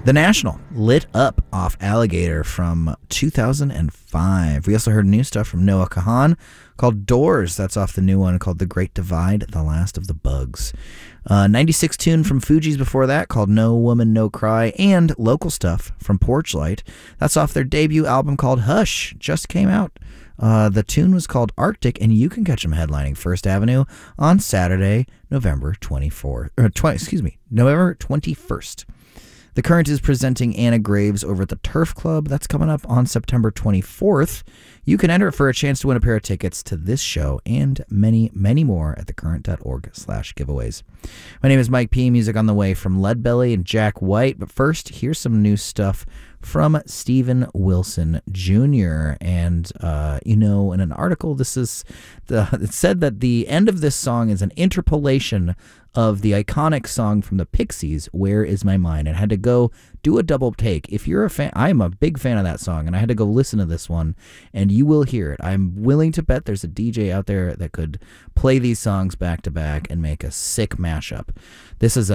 The National, Lit Up off Alligator from 2005. We also heard new stuff from Noah Kahan called Doors. That's off the new one called The Great Divide, The Last of the Bugs. 96 tune from Fugees before that called No Woman, No Cry, and local stuff from Porchlight. That's off their debut album called Hush. Just came out. The tune was called Arctic, and you can catch them headlining First Avenue on Saturday, November 21st. The Current is presenting Anna Graves over at the Turf Club. That's coming up on September 24th. You can enter for a chance to win a pair of tickets to this show and many, many more at thecurrent.org/giveaways. My name is Mike P. Music on the way from Leadbelly and Jack White. But first, here's some new stuff from Steven Wilson Jr. And, in an article, it said that the end of this song is an interpolation of the iconic song from the Pixies, Where Is My Mind? And I had to go do a double take. If you're a fan, I'm a big fan of that song, and I had to go listen to this one, and you will hear it. I'm willing to bet there's a DJ out there that could play these songs back to back and make a sick mashup. This is a